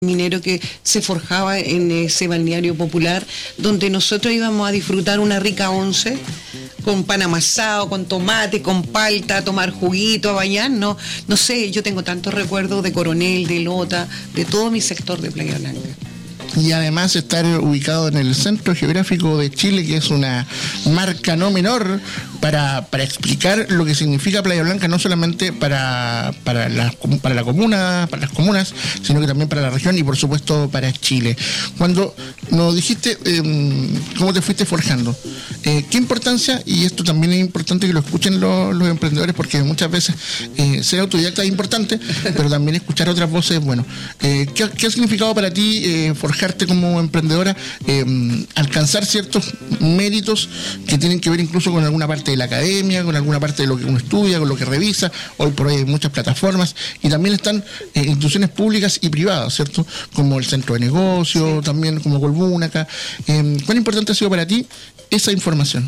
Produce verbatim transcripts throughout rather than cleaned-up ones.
minero que se forjaba en ese balneario popular, donde nosotros íbamos a disfrutar una rica once con pan amasado, con tomate, con palta, a tomar juguito, a bañarnos. No sé, yo tengo tantos recuerdos de Coronel, de Lota, de todo mi sector de Playa Blanca. Y además estar ubicado en el centro geográfico de Chile, que es una marca no menor para, para explicar lo que significa Playa Blanca, no solamente para, para, la, para la comuna, para las comunas, sino que también para la región y por supuesto para Chile. Cuando nos dijiste eh, cómo te fuiste forjando, eh, qué importancia, y esto también es importante que lo escuchen los, los emprendedores, porque muchas veces eh, ser autodidacta es importante, pero también escuchar otras voces es bueno. Eh, ¿qué, ¿Qué ha significado para ti eh, forjar como emprendedora, eh, alcanzar ciertos méritos que tienen que ver incluso con alguna parte de la academia, con alguna parte de lo que uno estudia, con lo que revisa? Hoy por hoy hay muchas plataformas y también están eh, instituciones públicas y privadas, ¿cierto? Como el Centro de Negocios, sí. También como Colbúnaca. Eh, ¿Cuán importante ha sido para ti esa información?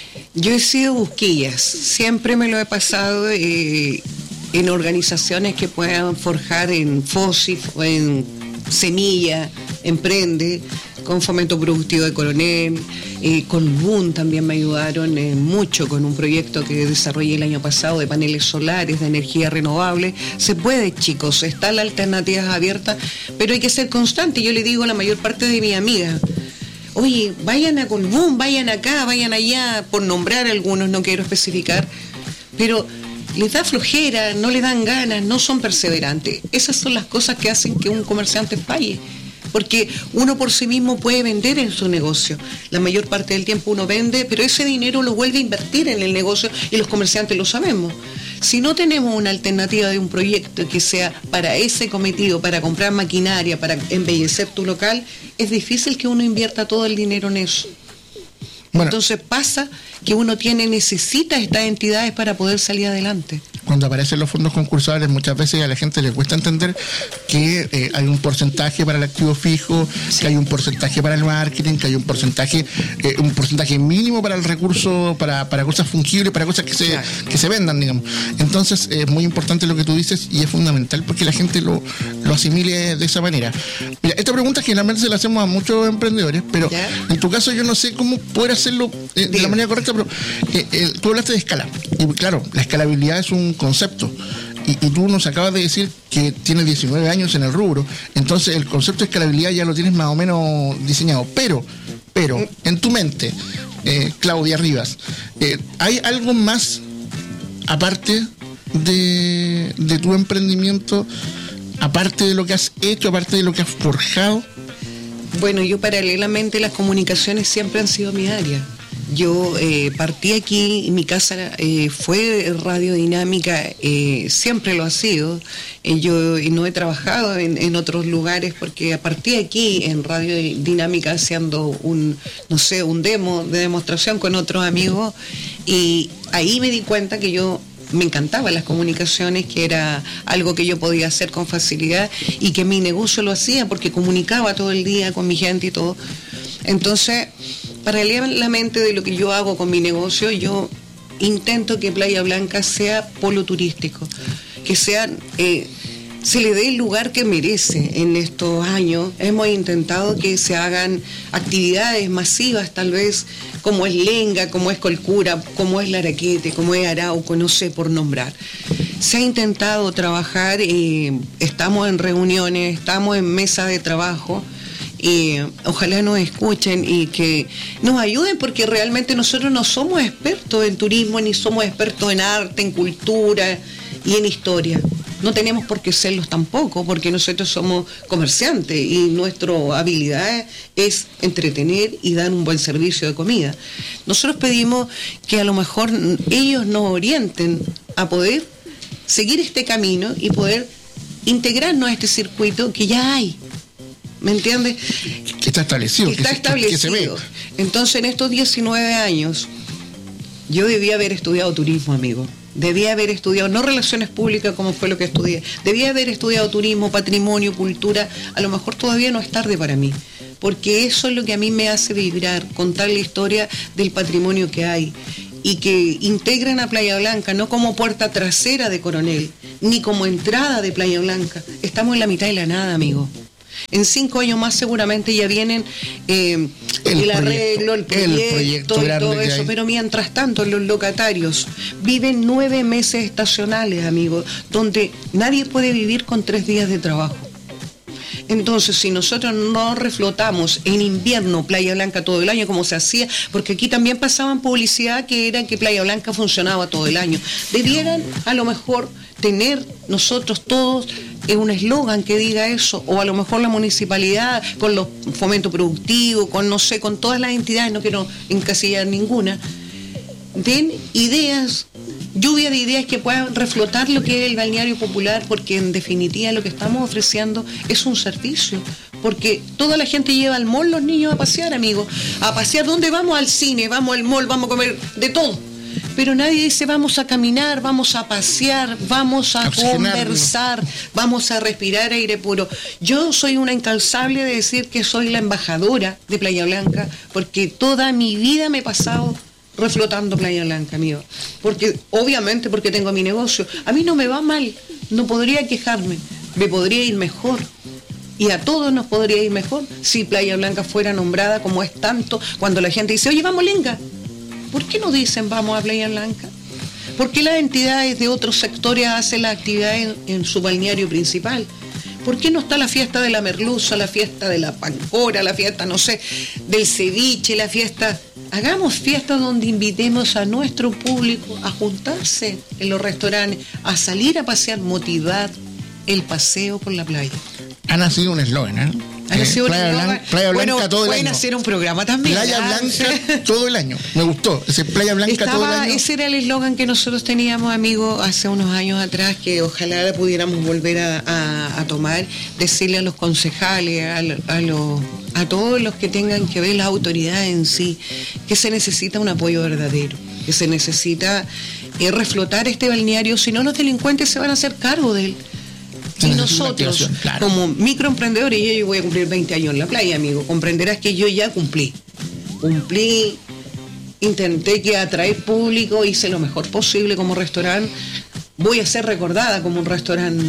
Yo he sido busquillas, siempre me lo he pasado eh, en organizaciones que puedan forjar en FOSI, en Semilla, Emprende, con Fomento Productivo de Coronel, eh, con B U N también me ayudaron eh, mucho con un proyecto que desarrollé el año pasado de paneles solares, de energía renovable. Se puede, chicos, están las alternativas abiertas, pero hay que ser constante. Yo le digo a la mayor parte de mis amigas, oye, vayan a Colbún, vayan acá, vayan allá, por nombrar algunos, no quiero especificar, pero les da flojera, no le dan ganas, no son perseverantes. Esas son las cosas que hacen que un comerciante falle, porque uno por sí mismo puede vender en su negocio. La mayor parte del tiempo uno vende, pero ese dinero lo vuelve a invertir en el negocio y los comerciantes lo sabemos. Si no tenemos una alternativa de un proyecto que sea para ese cometido, para comprar maquinaria, para embellecer tu local, es difícil que uno invierta todo el dinero en eso. Bueno, entonces pasa que uno tiene, necesita estas entidades para poder salir adelante. Cuando aparecen los fondos concursables, muchas veces a la gente le cuesta entender que eh, hay un porcentaje para el activo fijo, sí. Que hay un porcentaje para el marketing, que hay un porcentaje eh, un porcentaje mínimo para el recurso, para, para cosas fungibles, para cosas que se, claro. que se vendan, digamos. Entonces es muy importante lo que tú dices y es fundamental porque la gente lo, lo asimile de esa manera. Mira, esta pregunta generalmente se la hacemos a muchos emprendedores, pero ¿ya? En tu caso yo no sé cómo poder hacerlo eh, de la manera correcta, pero eh, eh, tú hablaste de escala. Y claro, la escalabilidad es un concepto. Y, y tú nos acabas de decir que tienes diecinueve años en el rubro, entonces el concepto de escalabilidad ya lo tienes más o menos diseñado. Pero, pero, en tu mente, eh, Claudia Rivas, eh, ¿hay algo más aparte de, de tu emprendimiento, aparte de lo que has hecho, aparte de lo que has forjado? Bueno, yo paralelamente las comunicaciones siempre han sido mi área. Yo eh, partí aquí, mi casa eh, fue radiodinámica, eh, siempre lo ha sido. Eh, yo no he trabajado en, en otros lugares porque partí aquí en radiodinámica haciendo un, no sé, un demo de demostración con otros amigos y ahí me di cuenta que yo me encantaban las comunicaciones, que era algo que yo podía hacer con facilidad y que mi negocio lo hacía porque comunicaba todo el día con mi gente y todo. Entonces, paralelamente de lo que yo hago con mi negocio, yo intento que Playa Blanca sea polo turístico, que sea, eh, se le dé el lugar que merece. En estos años hemos intentado que se hagan actividades masivas, tal vez como es Lenga, como es Colcura, como es Laraquete, como es Arauco, no sé, por nombrar. Se ha intentado trabajar, eh, estamos en reuniones, estamos en mesa de trabajo. Y ojalá nos escuchen y que nos ayuden porque realmente nosotros no somos expertos en turismo ni somos expertos en arte, en cultura y en historia. No tenemos por qué serlos tampoco porque nosotros somos comerciantes y nuestra habilidad es entretener y dar un buen servicio de comida. Nosotros pedimos que a lo mejor ellos nos orienten a poder seguir este camino y poder integrarnos a este circuito que ya hay. ¿Me entiendes? Que está establecido. Que está que establecido. Se, que se ve. Entonces, en estos diecinueve años, yo debía haber estudiado turismo, amigo. Debía haber estudiado, no relaciones públicas como fue lo que estudié. Debía haber estudiado turismo, patrimonio, cultura. A lo mejor todavía no es tarde para mí. Porque eso es lo que a mí me hace vibrar, contar la historia del patrimonio que hay. Y que integren a Playa Blanca, no como puerta trasera de Coronel, ni como entrada de Playa Blanca. Estamos en la mitad de la nada, amigo. En cinco años más seguramente ya vienen eh, el, el arreglo, el proyecto, el proyecto y todo eso. Pero mientras tanto, los locatarios viven nueve meses estacionales, amigos, donde nadie puede vivir con tres días de trabajo. Entonces, si nosotros no reflotamos en invierno Playa Blanca todo el año, como se hacía, porque aquí también pasaban publicidad que era que Playa Blanca funcionaba todo el año, debieran a lo mejor tener nosotros todos un eslogan que diga eso, o a lo mejor la municipalidad con los fomento productivo, con no sé, con todas las entidades, no quiero encasillar ninguna, den ideas, lluvia de ideas que puedan reflotar lo que es el balneario popular, porque en definitiva lo que estamos ofreciendo es un servicio, porque toda la gente lleva al mall los niños a pasear, amigos, a pasear. ¿Dónde vamos? Al cine, vamos al mall, vamos a comer de todo, pero nadie dice vamos a caminar, vamos a pasear, vamos a conversar, vamos a respirar aire puro. Yo soy una incansable de decir que soy la embajadora de Playa Blanca, porque toda mi vida me he pasado reflotando Playa Blanca, amigo, porque obviamente porque tengo mi negocio. A mí no me va mal, no podría quejarme, me podría ir mejor, y a todos nos podría ir mejor si Playa Blanca fuera nombrada como es tanto. Cuando la gente dice, oye, vamos Lenga, ¿por qué no dicen vamos a Playa Blanca? ¿Por qué las entidades de otros sectores hacen las actividades en, en su balneario principal? ¿Por qué no está la fiesta de la merluza, la fiesta de la pancora, la fiesta, no sé, del ceviche, la fiesta? Hagamos fiestas donde invitemos a nuestro público a juntarse en los restaurantes, a salir a pasear, motivar el paseo por la playa. Ha nacido un eslogan, ¿eh? Eh, Playa, Blanca, Playa Blanca bueno, todo el pueden año. Hacer un programa también. Playa Blanca todo el año. Me gustó. Ese Playa Blanca Estaba, todo el año. Ese era el eslogan que nosotros teníamos, amigos, hace unos años atrás, que ojalá pudiéramos volver a, a, a tomar, decirle a los concejales, a, a, los, a todos los que tengan que ver, las autoridades en sí, que se necesita un apoyo verdadero, que se necesita eh, reflotar este balneario, si no los delincuentes se van a hacer cargo de él. Y nosotros, claro, como microemprendedores, yo, yo voy a cumplir veinte años en la playa, amigo, comprenderás que yo ya cumplí. Cumplí, intenté que atraer público, hice lo mejor posible como restaurante. Voy a ser recordada como un restaurante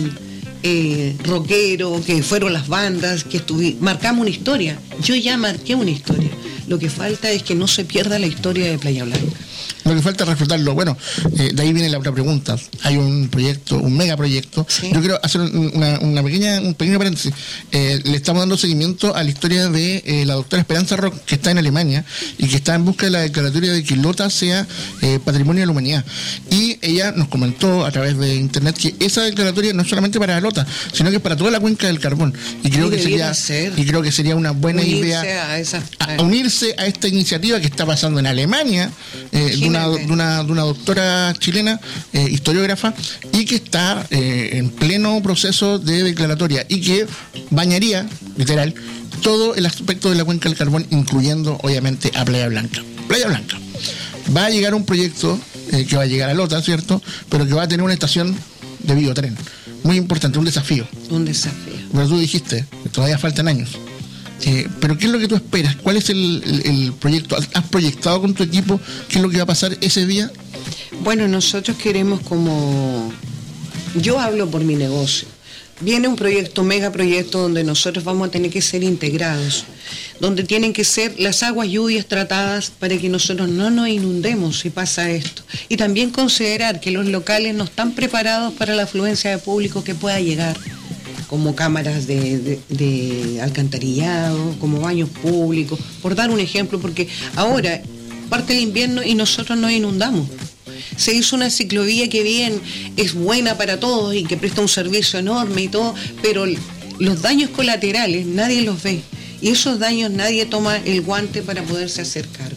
eh, rockero, que fueron las bandas, que estuvi, marcamos una historia. Yo ya marqué una historia. Lo que falta es que no se pierda la historia de Playa Blanca. Lo que falta es reflotarlo. Bueno, eh, de ahí viene la otra pregunta. Hay un proyecto, un megaproyecto. ¿Sí? Yo quiero hacer una, una pequeña, un pequeño paréntesis. Eh, le estamos dando seguimiento a la historia de eh, la doctora Esperanza Rock, que está en Alemania y que está en busca de la declaratoria de que Lota sea eh, patrimonio de la humanidad. Y ella nos comentó a través de internet que esa declaratoria no es solamente para Lota, sino que es para toda la cuenca del carbón. Y creo y que sería ser. y creo que sería una buena unirse idea a, esa, a, a unirse a esta iniciativa que está pasando en Alemania. Eh, de, una, de, una, de una doctora chilena, eh, historiógrafa, y que está eh, en pleno proceso de declaratoria y que bañaría, literal, todo el aspecto de la cuenca del carbón, incluyendo obviamente a Playa Blanca. Playa Blanca. Va a llegar un proyecto eh, que va a llegar a Lota, ¿cierto? Pero que va a tener una estación de biotren. Muy importante, un desafío. Un desafío. Pero tú dijiste que todavía faltan años. Eh, pero ¿qué es lo que tú esperas? ¿Cuál es el, el, el proyecto? ¿Has proyectado con tu equipo qué es lo que va a pasar ese día? Bueno, nosotros queremos, como yo hablo por mi negocio, viene un proyecto, megaproyecto, donde nosotros vamos a tener que ser integrados, donde tienen que ser las aguas lluvias tratadas para que nosotros no nos inundemos si pasa esto. Y también considerar que los locales no están preparados para la afluencia de público que pueda llegar, como cámaras de, de, de alcantarillado, como baños públicos, por dar un ejemplo, porque ahora parte el invierno y nosotros nos inundamos. Se hizo una ciclovía que bien es buena para todos y que presta un servicio enorme y todo, pero los daños colaterales nadie los ve, y esos daños nadie toma el guante para poderse hacer cargo.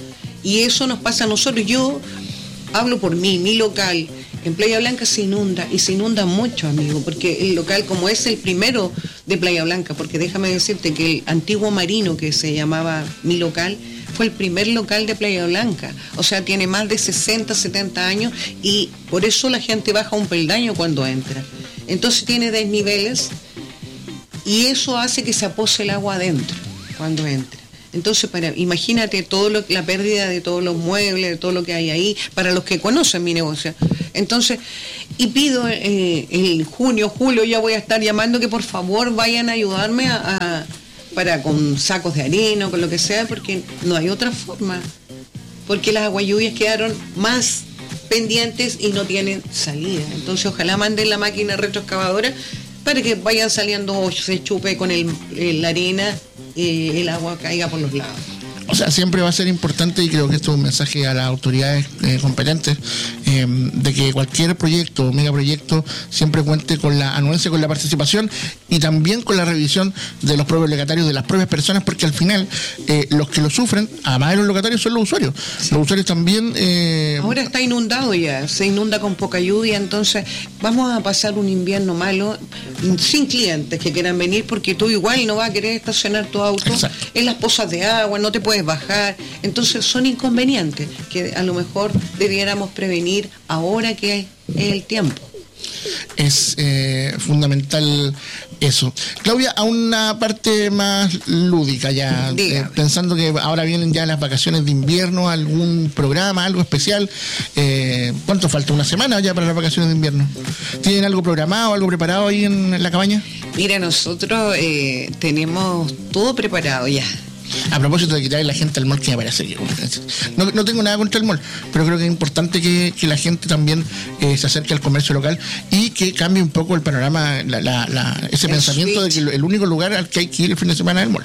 Y eso nos pasa a nosotros. Yo hablo por mí, mi local en Playa Blanca se inunda, y se inunda mucho, amigo, porque el local, como es el primero de Playa Blanca, porque déjame decirte que el antiguo Marino, que se llamaba mi local, fue el primer local de Playa Blanca, o sea, tiene más de sesenta, setenta años, y por eso la gente baja un peldaño cuando entra. Entonces tiene desniveles, y eso hace que se apose el agua adentro cuando entra. Entonces, para, imagínate todo lo, la pérdida de todos los muebles, de todo lo que hay ahí, para los que conocen mi negocio. Entonces, y pido eh, en junio, julio ya voy a estar llamando que por favor vayan a ayudarme a, a, para con sacos de harina o con lo que sea, porque no hay otra forma, porque las aguayubias quedaron más pendientes y no tienen salida. Entonces ojalá manden la máquina retroexcavadora para que vayan saliendo o se chupe con el, el la harina y el agua caiga por los lados. O sea, siempre va a ser importante, y creo que esto es un mensaje a las autoridades eh, competentes, eh, de que cualquier proyecto o megaproyecto siempre cuente con la anuencia, con la participación y también con la revisión de los propios locatarios, de las propias personas, porque al final eh, los que lo sufren, además de los locatarios, son los usuarios. Sí. Los usuarios también... Eh... Ahora está inundado ya, se inunda con poca lluvia, entonces vamos a pasar un invierno malo sin clientes que quieran venir, porque tú igual no vas a querer estacionar tu auto. Exacto. En las pozas de agua, no te puedes bajar, entonces son inconvenientes que a lo mejor debiéramos prevenir ahora que es el tiempo. Es eh, fundamental eso. Claudia, a una parte más lúdica ya, eh, pensando que ahora vienen ya las vacaciones de invierno, algún programa, algo especial. Eh, ¿Cuánto falta? ¿Una semana ya para las vacaciones de invierno? ¿Tienen algo programado, algo preparado ahí en, en la cabaña? Mira, nosotros eh, tenemos todo preparado ya. A propósito de quitarle la gente al mall, que me parece que no, no tengo nada contra el mall, pero creo que es importante que, que la gente también eh, se acerque al comercio local y que cambie un poco el panorama, la, la, la, ese el pensamiento switch. De que el único lugar al que hay que ir el fin de semana es el mall.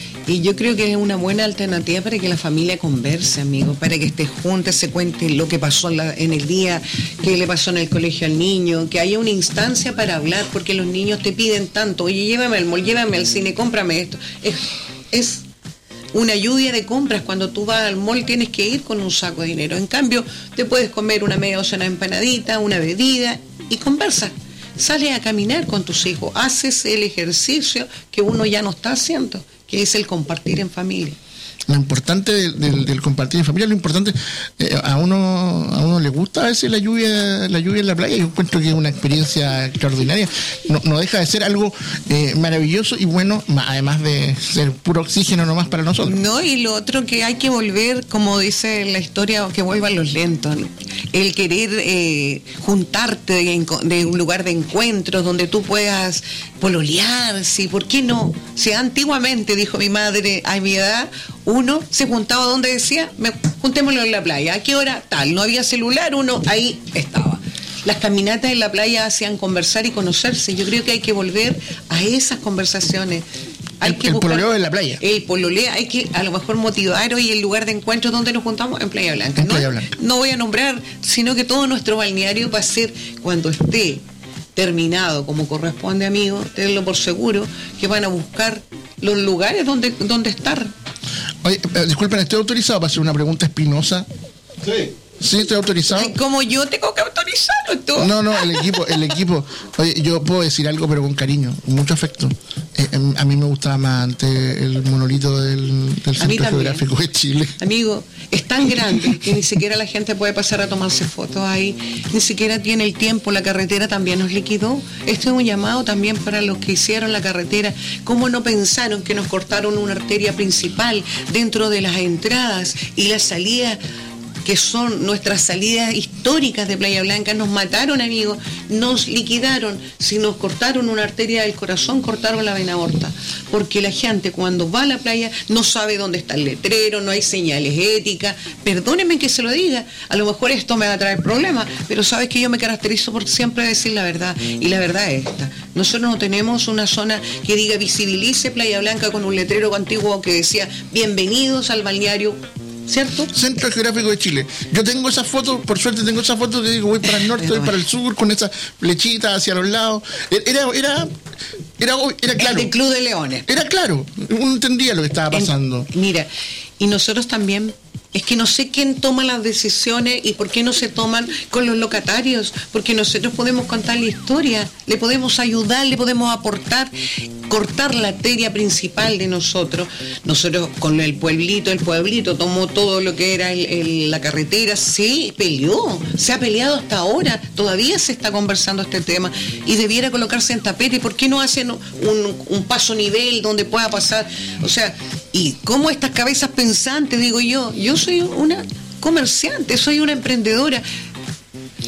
Y yo creo que es una buena alternativa para que la familia converse, amigos, para que esté junta, se cuente lo que pasó en, la, en el día, qué le pasó en el colegio al niño, que haya una instancia para hablar, porque los niños te piden tanto, oye, llévame al mall, llévame al cine, cómprame esto. Es, es una lluvia de compras. Cuando tú vas al mall tienes que ir con un saco de dinero. En cambio, te puedes comer una media docena de empanaditas, una bebida y conversas. Sales a caminar con tus hijos, haces el ejercicio que uno ya no está haciendo, que es el compartir en familia. Lo importante del, del, del compartir en familia, lo importante, eh, a uno a uno le gusta a veces la lluvia la lluvia en la playa. Yo encuentro que es una experiencia extraordinaria, no, no deja de ser algo eh, maravilloso y bueno, además de ser puro oxígeno nomás para nosotros. No, y lo otro que hay que volver, como dice la historia, que vuelvan los lentos, ¿no? El querer eh, juntarte de, de un lugar de encuentros donde tú puedas pololear, sí, ¿por qué no? Si antiguamente, dijo mi madre a mi edad, uno se juntaba donde decía, me, juntémoslo en la playa, ¿a qué hora? Tal, no había celular, uno ahí estaba. Las caminatas en la playa hacían conversar y conocerse. Yo creo que hay que volver a esas conversaciones. Hay el, que el buscar, pololeo en la playa. El pololeo, hay que a lo mejor motivar hoy el lugar de encuentro donde nos juntamos en Playa Blanca. En ¿no? Playa Blanca. No voy a nombrar, sino que todo nuestro balneario va a ser, cuando esté terminado como corresponde, amigo, tenlo por seguro, que van a buscar los lugares donde, donde estar. Oye, eh, disculpen, ¿estoy autorizado para hacer una pregunta espinosa? Sí. Sí, estoy autorizado. Ay, como yo tengo que autorizarlo, tú. No, no, el equipo, el equipo. Oye, yo puedo decir algo, pero con cariño, con mucho afecto. Eh, a mí me gustaba más antes el monolito del, del Centro Geográfico de Chile. Amigo, es tan grande que ni siquiera la gente puede pasar a tomarse fotos ahí, ni siquiera tiene el tiempo, la carretera también nos liquidó. Esto es un llamado también para los que hicieron la carretera. ¿Cómo no pensaron que nos cortaron una arteria principal dentro de las entradas y las salidas, que son nuestras salidas históricas de Playa Blanca? Nos mataron, amigos, nos liquidaron. Si nos cortaron una arteria del corazón, cortaron la vena aorta. Porque la gente cuando va a la playa no sabe dónde está el letrero, no hay señales éticas. Perdónenme que se lo diga, a lo mejor esto me va a traer problemas, pero sabes que yo me caracterizo por siempre decir la verdad, y la verdad es esta. Nosotros no tenemos una zona que diga visibilice Playa Blanca con un letrero antiguo que decía bienvenidos al balneario, ¿cierto? Centro Geográfico de Chile. Yo tengo esas fotos, por suerte tengo esas fotos que digo voy para el norte, voy para el sur, con esas flechitas hacia los lados. Era, era, era, era claro. El Club de Leones. Era claro, uno entendía lo que estaba pasando. En, mira, y nosotros también, es que no sé quién toma las decisiones y por qué no se toman con los locatarios, porque nosotros podemos contar la historia, le podemos ayudar, le podemos aportar, cortar la arteria principal de nosotros. Nosotros con el pueblito, el pueblito tomó todo lo que era el, el, la carretera, se peleó, se ha peleado hasta ahora, todavía se está conversando este tema y debiera colocarse en tapete. ¿Por qué no hacen un, un paso nivel donde pueda pasar? O sea, y cómo estas cabezas pensantes, digo yo, yo soy una comerciante, soy una emprendedora.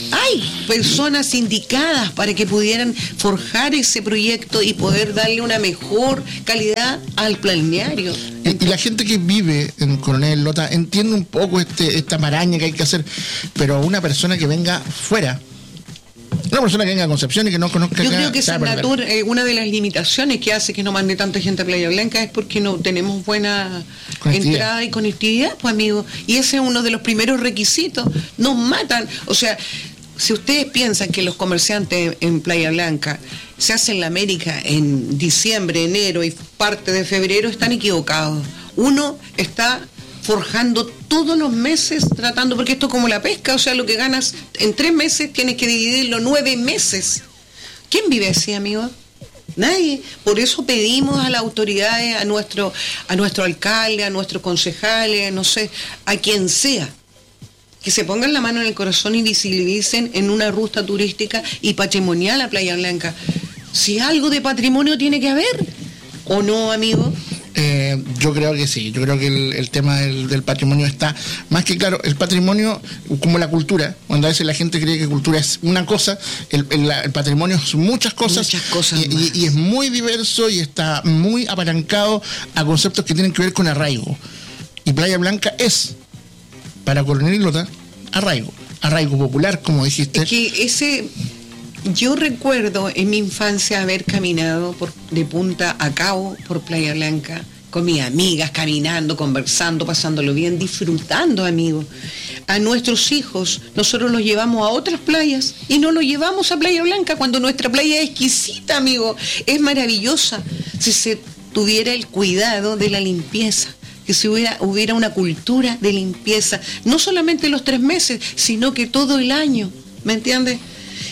hay personas indicadas para que pudieran forjar ese proyecto y poder darle una mejor calidad al balneario. Y, y la gente que vive en Coronel Lota entiende un poco este, esta maraña que hay que hacer, pero una persona que venga fuera, una persona que venga a Concepción y que no conozca... Yo creo que esa natura, eh, una de las limitaciones que hace que no mande tanta gente a Playa Blanca es porque no tenemos buena entrada y conectividad, pues amigo. Y ese es uno de los primeros requisitos. Nos matan. O sea, si ustedes piensan que los comerciantes en Playa Blanca se hacen la América en diciembre, enero y parte de febrero, están equivocados. Uno está forjando todos los meses tratando, porque esto es como la pesca, o sea, lo que ganas en tres meses tienes que dividirlo nueve meses. ¿Quién vive así, amigo? Nadie. Por eso pedimos a las autoridades, a nuestro, a nuestro alcalde, a nuestros concejales, no sé, a quien sea, que se pongan la mano en el corazón y visibilicen en una ruta turística y patrimonial a Playa Blanca. Si algo de patrimonio tiene que haber, ¿o no, amigo? Eh, yo creo que sí, yo creo que el, el tema del, del patrimonio está más que claro. El patrimonio, como la cultura, cuando a veces la gente cree que cultura es una cosa, el, el, el patrimonio es muchas cosas, muchas cosas y, y, y es muy diverso y está muy apalancado a conceptos que tienen que ver con arraigo. Y Playa Blanca es, para Coronel Lota, arraigo, arraigo popular, como dijiste. Es que ese... Yo recuerdo en mi infancia haber caminado por, de punta a cabo por Playa Blanca, con mis amigas, caminando, conversando, pasándolo bien, disfrutando, amigos. A nuestros hijos, nosotros los llevamos a otras playas y no los llevamos a Playa Blanca cuando nuestra playa es exquisita, amigo. Es maravillosa si se tuviera el cuidado de la limpieza, que si hubiera, hubiera una cultura de limpieza, no solamente los tres meses, sino que todo el año, ¿me entiendes?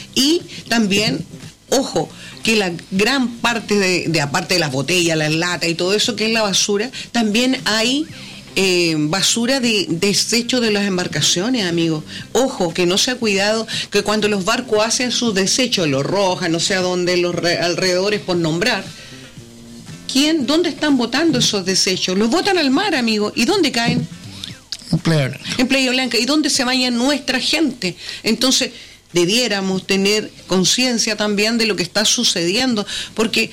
Y también, ojo, que la gran parte de, de aparte de las botellas, las latas y todo eso que es la basura, también hay eh, basura de desecho de las embarcaciones, amigos. Ojo, que no se ha cuidado, que cuando los barcos hacen sus desechos, los Rojas, no sé a dónde, los re, alrededores por nombrar, ¿quién, dónde están botando esos desechos? Los botan al mar, amigos. ¿Y dónde caen? En Playa Blanca. En Playa Blanca. ¿Y dónde se baña nuestra gente? Entonces... debiéramos tener conciencia también de lo que está sucediendo, porque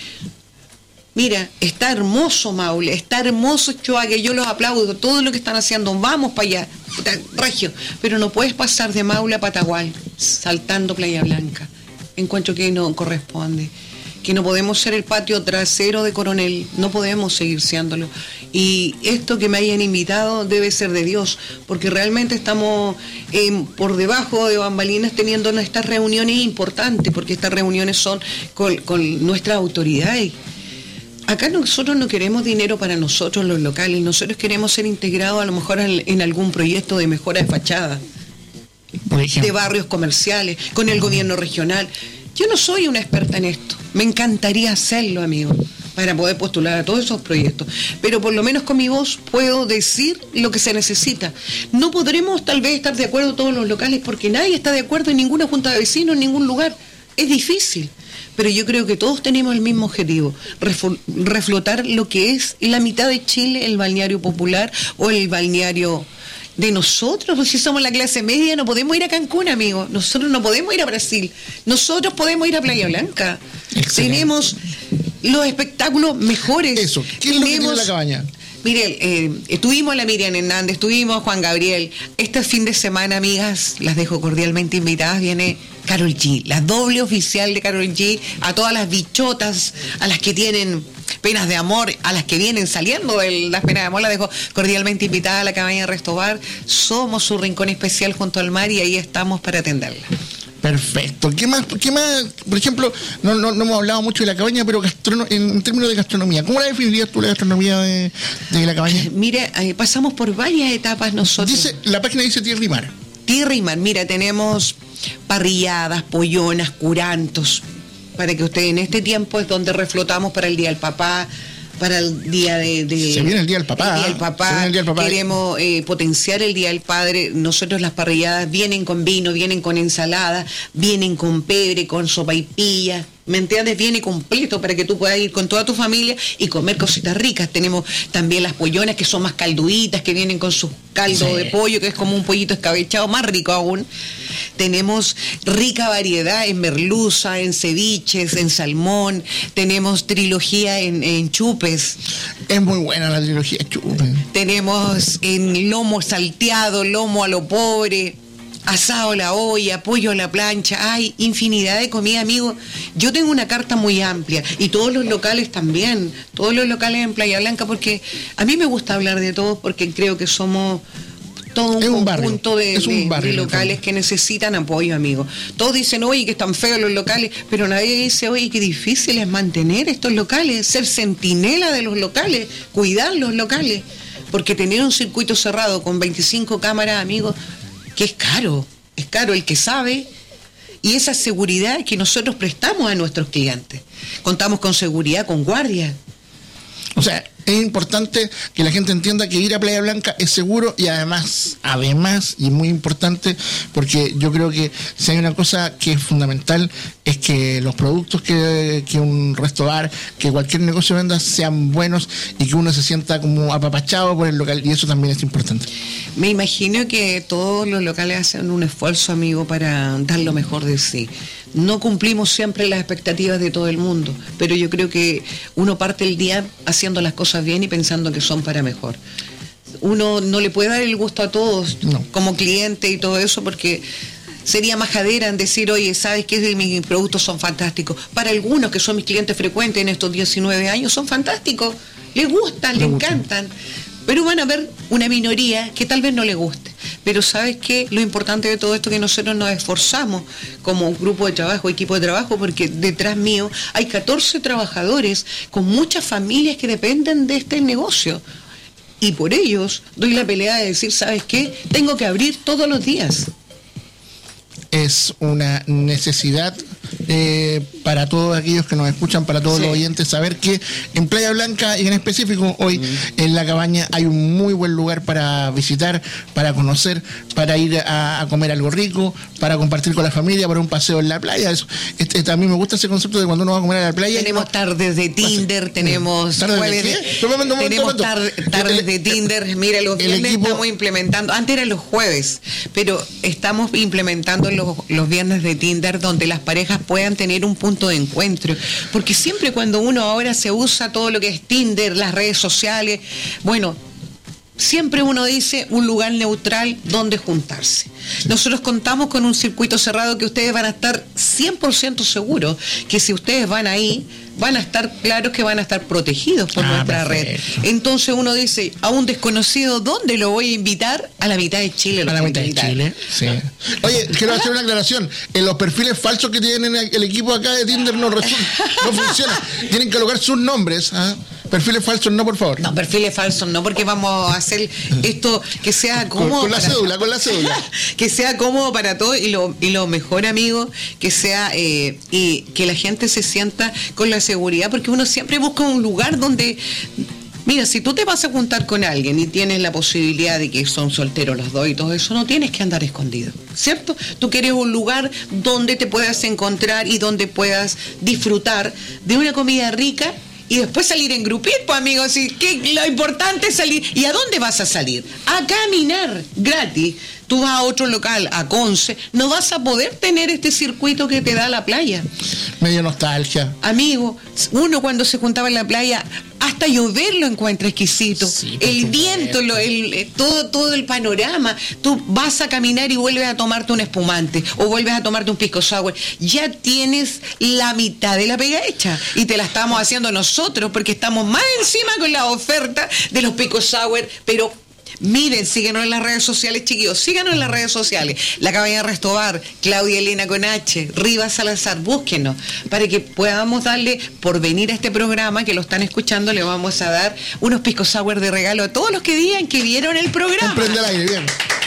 mira, está hermoso Maule, está hermoso Choaque, yo los aplaudo, todo lo que están haciendo, vamos para allá, regio, pero no puedes pasar de Maule a Patagual saltando Playa Blanca. Encuentro que no corresponde, que no podemos ser el patio trasero de Coronel, no podemos seguir siéndolo. Y esto que me hayan invitado debe ser de Dios, porque realmente estamos eh, por debajo de bambalinas teniendo estas reuniones importantes, porque estas reuniones son con, con nuestras autoridades. Acá nosotros no queremos dinero para nosotros los locales, nosotros queremos ser integrados a lo mejor en, en algún proyecto de mejora de fachada, de barrios comerciales, con el gobierno regional. Yo no soy una experta en esto, me encantaría hacerlo, amigo, para poder postular a todos esos proyectos, pero por lo menos con mi voz puedo decir lo que se necesita. No podremos tal vez estar de acuerdo todos los locales, porque nadie está de acuerdo en ninguna junta de vecinos, en ningún lugar, es difícil, pero yo creo que todos tenemos el mismo objetivo, reflotar lo que es la mitad de Chile, el balneario popular o el balneario de nosotros. Pues si somos la clase media no podemos ir a Cancún, amigo, nosotros no podemos ir a Brasil, nosotros podemos ir a Playa Blanca. Excelente. Tenemos los espectáculos mejores. Eso, ¿qué es lo que tiene la cabaña? Mire, eh, estuvimos a la Miriam Hernández, estuvimos a Juan Gabriel. Este fin de semana, amigas, las dejo cordialmente invitadas, viene Karol G, la doble oficial de Karol G, a todas las bichotas, a las que tienen penas de amor, a las que vienen saliendo de las penas de amor, las dejo cordialmente invitadas a la cabaña de Restobar. Somos su rincón especial junto al mar y ahí estamos para atenderla. Perfecto. ¿Qué más? ¿Qué más? Por ejemplo, no, no, no hemos hablado mucho de la cabaña, pero gastrono, en, en términos de gastronomía, ¿cómo la definirías tú la gastronomía de, de la cabaña? Mire, eh, pasamos por varias etapas nosotros. Dice, la página dice tierra y mar. Tierra y mar. Mira, tenemos parrilladas, pollonas, curantos, para que ustedes en este tiempo es donde reflotamos para el Día del Papá, para el día de, de se viene el día del papá, el día del papá, el día del papá. Queremos eh, potenciar el día del padre. Nosotros las parrilladas vienen con vino, vienen con ensalada, vienen con pebre, con sopaipilla, ¿me entiendes? Viene completo para que tú puedas ir con toda tu familia y comer cositas ricas. Tenemos también las pollonas, que son más calduditas, que vienen con su caldo sí. de pollo, que es como un pollito escabechado, más rico aún. Tenemos rica variedad en merluza, en ceviches, en salmón. Tenemos trilogía en, en chupes. Es muy buena la trilogía de chupes. Tenemos en lomo salteado, lomo a lo pobre, asado a la olla, pollo a la plancha. Hay infinidad de comida, amigo. Yo tengo una carta muy amplia y todos los locales también, todos los locales en Playa Blanca, porque a mí me gusta hablar de todos porque creo que somos todo un, un conjunto de, un de, de locales que necesitan apoyo, amigo. Todos dicen, oye, que están feos los locales, pero nadie dice, oye, qué difícil es mantener estos locales, ser centinela de los locales, cuidar los locales, porque tener un circuito cerrado con veinticinco cámaras, amigo, que es caro, es caro el que sabe, y esa seguridad que nosotros prestamos a nuestros clientes. Contamos con seguridad, con guardia. O sea, es importante que la gente entienda que ir a Playa Blanca es seguro y además, además, y muy importante, porque yo creo que si hay una cosa que es fundamental, es que los productos que, que un restaurante, que cualquier negocio venda, sean buenos y que uno se sienta como apapachado por el local, y eso también es importante. Me imagino que todos los locales hacen un esfuerzo, amigo, para dar lo mejor de sí. No cumplimos siempre las expectativas de todo el mundo, pero yo creo que uno parte el día haciendo las cosas bien y pensando que son para mejor. Uno no le puede dar el gusto a todos, no, como cliente y todo eso, porque sería majadera en decir, oye, ¿sabes qué? Mis productos son fantásticos. Para algunos que son mis clientes frecuentes en estos diecinueve años, son fantásticos, les gustan, les encantan. Pero van a haber una minoría que tal vez no le guste. Pero ¿sabes qué? Lo importante de todo esto es que nosotros nos esforzamos como grupo de trabajo, equipo de trabajo, porque detrás mío hay catorce trabajadores con muchas familias que dependen de este negocio. Y por ellos doy la pelea de decir, ¿sabes qué? Tengo que abrir todos los días. Es una necesidad eh, para todos aquellos que nos escuchan, para todos sí. los oyentes, saber que en Playa Blanca y en específico hoy mm. en La Cabaña hay un muy buen lugar para visitar, para conocer, para ir a, a comer algo rico, para compartir con la familia, para un paseo en la playa. Eso, este, también me gusta ese concepto de cuando uno va a comer a la playa. Tenemos tardes de Tinder, tenemos ¿Tardes de qué? Tenemos tar, tardes el, de Tinder. Mira, los viernes equipo... estamos implementando, antes eran los jueves, pero estamos implementando los los viernes de Tinder, donde las parejas puedan tener un punto de encuentro, porque siempre cuando uno ahora se usa todo lo que es Tinder, las redes sociales, bueno, siempre uno dice un lugar neutral donde juntarse. Sí. Nosotros contamos con un circuito cerrado que ustedes van a estar cien por ciento seguros que si ustedes van ahí, van a estar claros que van a estar protegidos por ah, nuestra perfecto. red. Entonces uno dice, a un desconocido, ¿dónde lo voy a invitar? A la mitad de Chile. A la mitad de Chile, sí. Oye, quiero hacer una aclaración. En los perfiles falsos que tienen el equipo acá de Tinder no, resulta, no funciona. Tienen que colocar sus nombres, ¿ah? Perfiles falsos no, por favor. No, perfiles falsos no, porque vamos a hacer esto que sea cómodo. Con, con la para, cédula, con la cédula. Que sea cómodo para todos y lo, y lo mejor, amigo, que sea eh, y que la gente se sienta con la seguridad, porque uno siempre busca un lugar donde... Mira, si tú te vas a juntar con alguien y tienes la posibilidad de que son solteros los dos y todo eso, no tienes que andar escondido, ¿cierto? Tú quieres un lugar donde te puedas encontrar y donde puedas disfrutar de una comida rica y después salir en grupir, pues amigos, sí, que lo importante es salir. ¿Y a dónde vas a salir? A caminar gratis. Tú vas a otro local, a Conce, no vas a poder tener este circuito que te da la playa. Medio nostalgia. Amigo, uno cuando se juntaba en la playa, hasta llover lo encuentra exquisito. Sí, el viento, lo, el, todo, todo el panorama. Tú vas a caminar y vuelves a tomarte un espumante o vuelves a tomarte un pisco sour. Ya tienes la mitad de la pega hecha y te la estamos haciendo nosotros porque estamos más encima con la oferta de los pisco sour, pero... Miren, síguenos en las redes sociales, chiquillos, síganos en las redes sociales. La Cabaña Restobar, Claudia Elena con H, Rivas Salazar, búsquenos, para que podamos darle, por venir a este programa, que lo están escuchando, le vamos a dar unos pisco sour de regalo a todos los que digan que vieron el programa. Prende el aire, bien.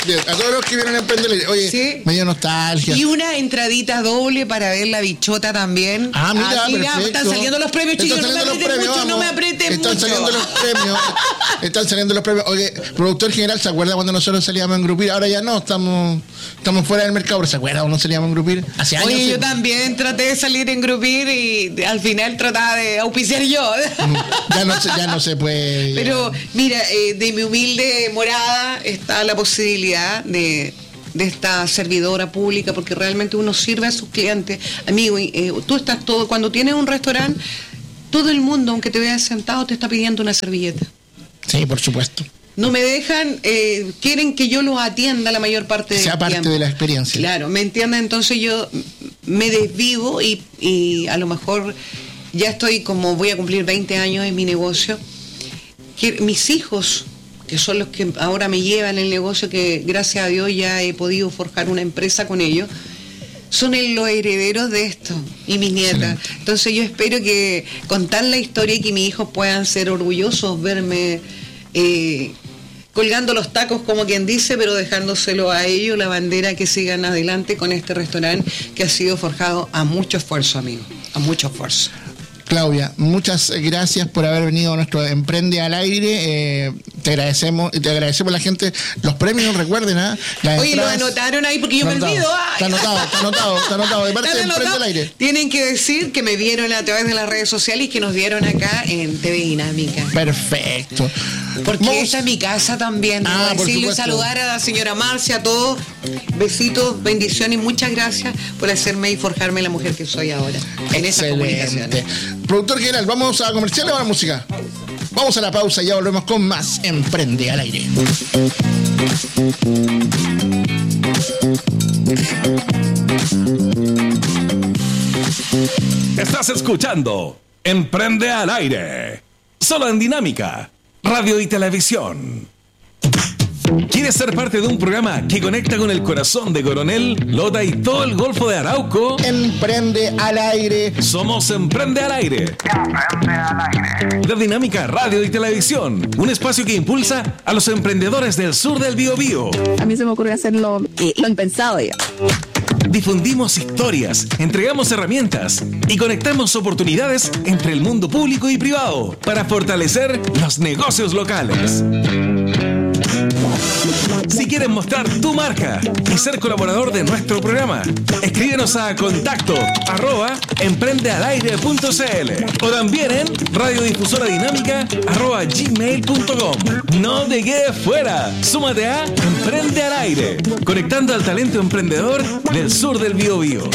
A todos los que vieron Emprende al Aire. Oye, ¿sí? Me dio nostalgia. Y una entradita doble para ver la bichota también. Ah, mira, ah, mira están saliendo los premios, chicos. No me aprieten mucho, no me aprieten están mucho. Saliendo los premios. Están saliendo los premios. Oye, productor general, ¿se acuerda cuando nosotros salíamos en Grupir? Ahora ya no, estamos, estamos fuera del mercado. ¿Se acuerda cuando salíamos en Grupir? Hace años. Oye, sí. Yo también traté de salir en Grupir y al final trataba de auspiciar yo. Ya no se, ya no se puede. Pero mira, eh, de mi humilde morada está la posibilidad de, de esta servidora pública, porque realmente uno sirve a sus clientes. Amigo, eh, tú estás todo, cuando tienes un restaurante, todo el mundo, aunque te veas sentado, te está pidiendo una servilleta. Sí, por supuesto. No me dejan, eh, quieren que yo los atienda la mayor parte del sea parte tiempo. de la experiencia. Claro, ¿me entiendes? Entonces yo me desvivo y, y a lo mejor ya estoy como, voy a cumplir veinte años en mi negocio, que mis hijos, que son los que ahora me llevan el negocio, que gracias a Dios ya he podido forjar una empresa con ellos, son el, los herederos de esto, y mis nietas. Sí. Entonces yo espero que contar la historia y que mis hijos puedan ser orgullosos, verme eh, colgando los tacos, como quien dice, pero dejándoselo a ellos, la bandera, que sigan adelante con este restaurante que ha sido forjado a mucho esfuerzo, amigo, a mucho esfuerzo. Claudia, muchas gracias por haber venido a nuestro Emprende al Aire. Eh, te agradecemos, te agradecemos a la gente. Los premios, recuerden, ¿ah? ¿eh? Oye, lo anotaron ahí porque yo me olvido. Está anotado, está anotado, está anotado. De parte de Emprende al Aire. Tienen que decir que me vieron a través de las redes sociales y que nos vieron acá en T V Dinámica. Perfecto. Porque Vamos. esta es mi casa también. Ah, Debo decirle y saludar a la señora Marcia, a todos. Besitos, bendiciones y muchas gracias por hacerme y forjarme la mujer que soy ahora. En esa comunicación. Productor general, ¿vamos a comercial o a la música? Vamos a la pausa y ya volvemos con más Emprende al Aire. Estás escuchando Emprende al Aire, solo en Dinámica, Radio y Televisión. ¿Quieres ser parte de un programa que conecta con el corazón de Coronel, Lota y todo el Golfo de Arauco? Emprende al Aire. Somos Emprende al Aire. Emprende al Aire. De Dinámica Radio y Televisión, un espacio que impulsa a los emprendedores del sur del Biobío. A mí se me ocurre hacerlo eh, lo impensado ya. Difundimos historias, entregamos herramientas y conectamos oportunidades entre el mundo público y privado para fortalecer los negocios locales. Si quieres mostrar tu marca y ser colaborador de nuestro programa, escríbenos a contacto arroba emprendealaire punto cl o también en radiodifusora dinámica arroba gmail punto com. No te quedes fuera, súmate a Emprende al Aire, conectando al talento emprendedor del sur del Biobío.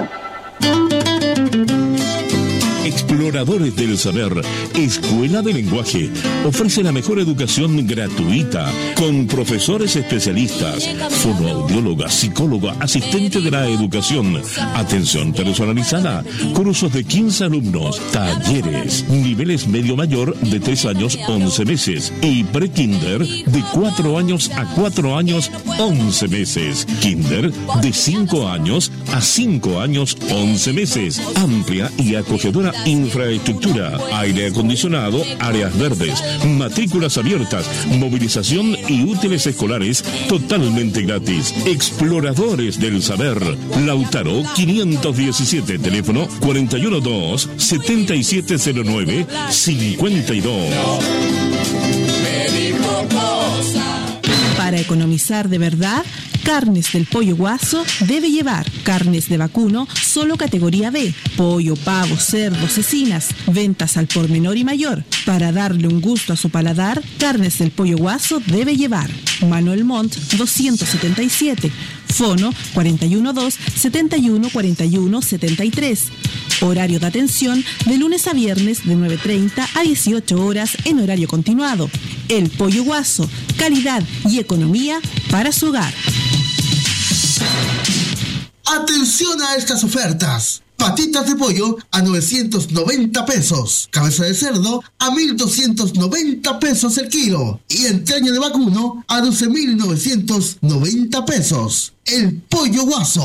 Exploradores del Saber, Escuela de Lenguaje, ofrece la mejor educación gratuita con profesores especialistas, fonoaudióloga, psicóloga, asistente de la educación, atención personalizada, cursos de quince alumnos, talleres, niveles medio mayor de tres años, once meses y pre-kinder de cuatro años a cuatro años, once meses, kinder de cinco años a cinco años, once meses, amplia y acogedora infraestructura, aire acondicionado, áreas verdes, matrículas abiertas, movilización y útiles escolares totalmente gratis. Exploradores del Saber, Lautaro quinientos diecisiete, teléfono cuatro uno dos, siete siete cero nueve, cinco dos. Para economizar de verdad, Carnes del Pollo Guaso debe llevar carnes de vacuno solo categoría B, pollo, pavo, cerdo, cecinas, ventas al por menor y mayor. Para darle un gusto a su paladar, Carnes del Pollo Guaso debe llevar Manuel Montt doscientos setenta y siete, Fono cuatro uno dos, siete uno cuatro uno siete tres. Horario de atención de lunes a viernes de nueve treinta a dieciocho horas en horario continuado. El Pollo Guaso, calidad y economía para su hogar. Atención a estas ofertas. Patitas de pollo a novecientos noventa pesos. Cabeza de cerdo a mil doscientos noventa pesos el kilo. Y entraña de vacuno a doce mil novecientos noventa pesos. El Pollo Guaso.